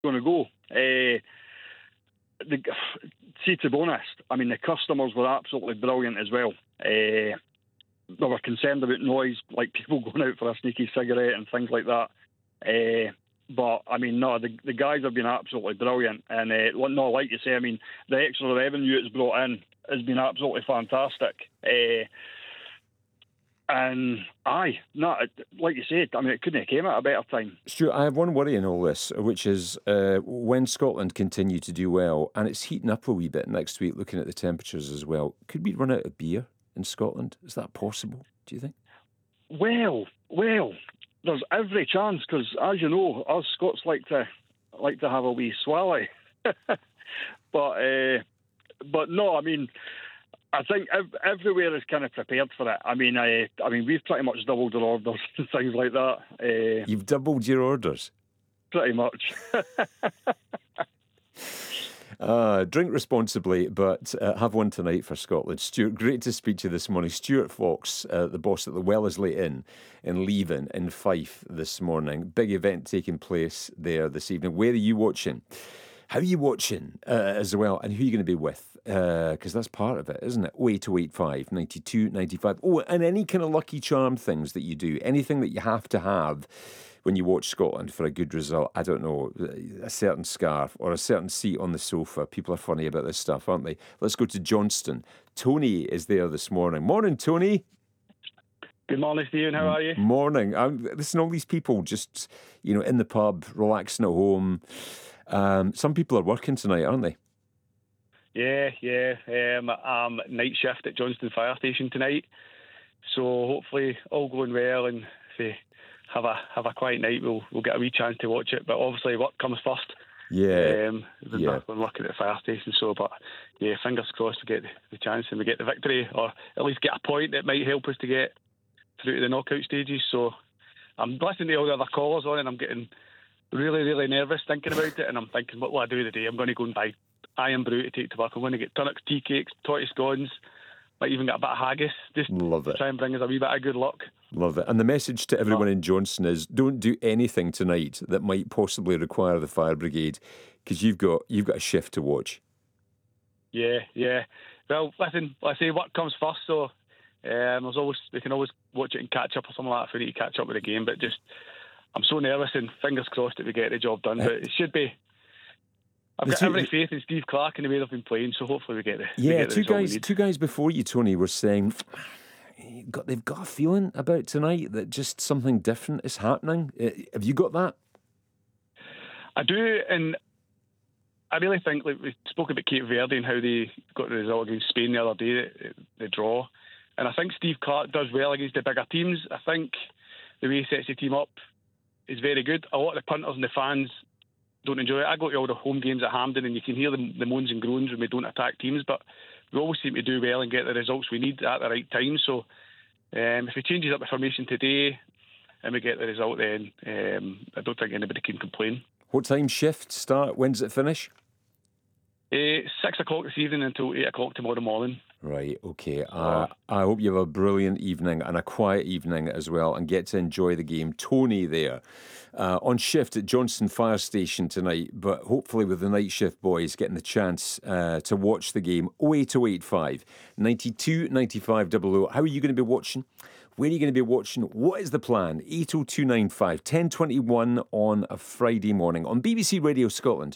going to go. See, to be honest, I mean, the customers were absolutely brilliant as well. They were concerned about noise, like people going out for a sneaky cigarette and things like that. But, I mean, no, the guys have been absolutely brilliant. And, no, like you say, I mean, the extra revenue it's brought in has been absolutely fantastic. And, like you said, I mean, it couldn't have came at a better time. Stuart, I have one worry in all this, which is when Scotland continue to do well, and it's heating up a wee bit next week, looking at the temperatures as well, could we run out of beer in Scotland? Is that possible, do you think? Well, there's every chance, because, as you know, us Scots like to have a wee swally. But no, I mean, I think everywhere is kind of prepared for it. I mean, we've pretty much doubled our orders and things like that. You've doubled your orders? Pretty much. Drink responsibly, but have one tonight for Scotland. Stuart, great to speak to you this morning. Stuart Fox, the boss at the Wellesley Inn in Leven in Fife this morning. Big event taking place there this evening. Where are you watching? How are you watching as well? And who are you going to be with? Because that's part of it, isn't it? 08085 92 95. Oh, and any kind of lucky charm things that you do, anything that you have to have when you watch Scotland for a good result. I don't know, a certain scarf or a certain seat on the sofa. People are funny about this stuff, aren't they? Let's go to Johnston. Tony is there this morning. Morning, Tony. Good morning, Stephen. How are you? Morning. Listen, all these people just, in the pub, relaxing at home. Some people are working tonight, aren't they? Yeah. I'm night shift at Johnston Fire Station tonight. So hopefully all going well, and if we have a quiet night, we'll get a wee chance to watch it. But obviously work comes first. Yeah. We've been working at the fire station, but fingers crossed we get the chance and we get the victory, or at least get a point that might help us to get through to the knockout stages. So I'm listening to all the other callers on, and I'm getting really, really nervous thinking about it, and I'm thinking, what will I do today? I'm going to go and buy iron brew to take to work. I'm going to get turnips, tea cakes, tortoise scones, might even get a bit of haggis, just to try and bring us a wee bit of good luck. Love it. And the message to everyone in Johnston is, don't do anything tonight that might possibly require the fire brigade, because you've got a shift to watch. Yeah. Well, listen, I say work comes first, so we can always watch it and catch up or something like that if we need to catch up with the game, but just I'm so nervous, and fingers crossed that we get the job done. But it should be. I've got every faith in Steve Clarke and the way they've been playing, so hopefully we get the two guys before you, Tony, were saying they've got a feeling about tonight that just something different is happening. Have you got that? I do, and I really think, like we spoke about Cape Verde and how they got the result against Spain the other day, the draw, and I think Steve Clarke does well against the bigger teams. I think the way he sets the team up is very good. A lot of the punters and the fans don't enjoy it. I go to all the home games at Hampden, and you can hear the moans and groans when we don't attack teams, but we always seem to do well and get the results we need at the right time. So if he changes up the formation today and we get the result, then I don't think anybody can complain. What time shift start? When does it finish? 6 o'clock this evening until 8 o'clock tomorrow morning. Right, okay. I hope you have a brilliant evening and a quiet evening as well, and get to enjoy the game. Tony there on shift at Johnston Fire Station tonight, but hopefully with the night shift boys getting the chance to watch the game. 08085 92 95 00. How are you going to be watching? Where are you going to be watching? What is the plan? 80295 1021 on a Friday morning on BBC Radio Scotland.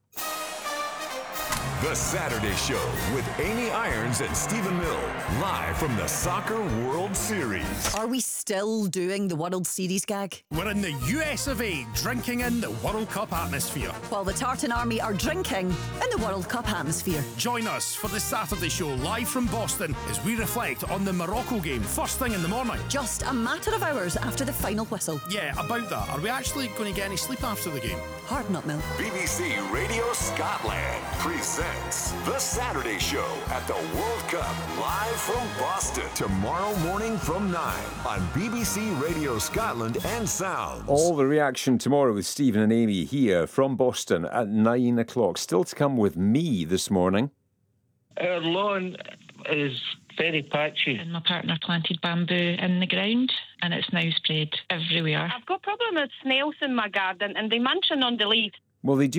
The Saturday Show with Amy Irons and Stephen Mill, live from the Soccer World Series. Are we still doing the World Series gag? We're in the US of A, drinking in the World Cup atmosphere. While the Tartan Army are drinking in the World Cup atmosphere. Join us for the Saturday Show, live from Boston, as we reflect on the Morocco game, first thing in the morning. Just a matter of hours after the final whistle. Yeah, about that. Are we actually going to get any sleep after the game? Harden up, Mill. BBC Radio Scotland presents The Saturday Show at the World Cup, live from Boston. Tomorrow morning from 9 on BBC Radio Scotland and Sounds. All the reaction tomorrow with Stephen and Amy here from Boston at 9 o'clock. Still to come with me this morning. Our lawn is very patchy. And my partner planted bamboo in the ground, and it's now spread everywhere. I've got a problem with snails in my garden, and they munching on the leaves. Well, they do